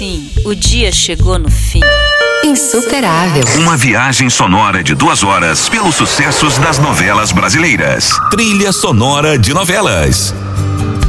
assim, o dia chegou no fim. Insuperável. Uma viagem sonora de 2 horas pelos sucessos das novelas brasileiras. Trilha sonora de novelas.